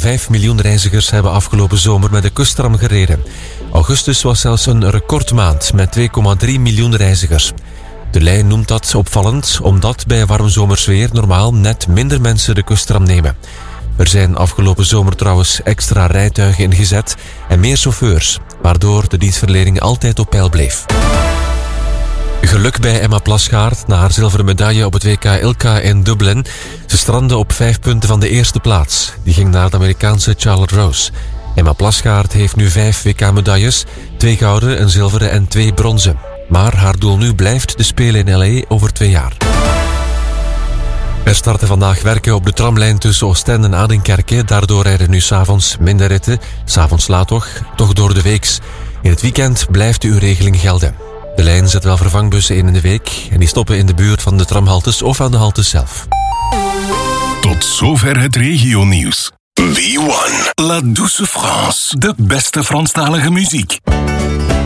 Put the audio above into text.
1,5 miljoen reizigers hebben afgelopen zomer met de kusttram gereden. Augustus was zelfs een recordmaand met 2,3 miljoen reizigers. De lijn noemt dat opvallend, omdat bij warm zomersweer normaal net minder mensen de kusttram nemen. Er zijn afgelopen zomer trouwens extra rijtuigen ingezet en meer chauffeurs, waardoor de dienstverlening altijd op peil bleef. Geluk bij Emma Plasgaard na haar zilveren medaille op het WK ILCA in Dublin. Ze strandde op 5 punten van de eerste plaats. Die ging naar de Amerikaanse Charlotte Rose. Emma Plasgaard heeft nu 5 WK-medailles, 2 gouden, een zilveren en 2 bronzen. Maar haar doel nu blijft de Spelen in LA over 2 jaar. Er starten vandaag werken op de tramlijn tussen Oostende en Adinkerke. Daardoor rijden nu 's avonds minder ritten. 's Avonds laat toch door de weeks. In het weekend blijft de uurregeling gelden. De lijn zet wel vervangbussen in de week en die stoppen in de buurt van de tramhaltes of aan de haltes zelf. Tot zover het regionieuws. V1, La Douce France, de beste Franstalige muziek.